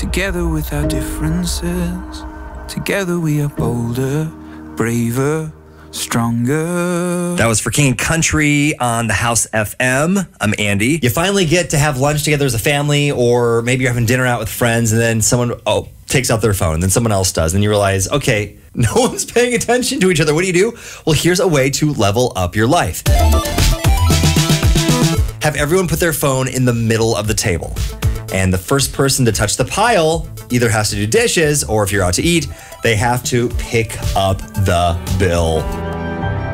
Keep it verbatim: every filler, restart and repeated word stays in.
Together with our differences, together we are bolder, braver, stronger. That was for King and Country on the House F M. I'm Andy. You finally get to have lunch together as a family, or maybe you're having dinner out with friends, and then someone oh takes out their phone, and then someone else does, and you realize, okay, no one's paying attention to each other. What do you do? Well, here's a way to level up your life. Have everyone put their phone in the middle of the table. And the first person to touch the pile either has to do dishes, or if you're out to eat, they have to pick up the bill.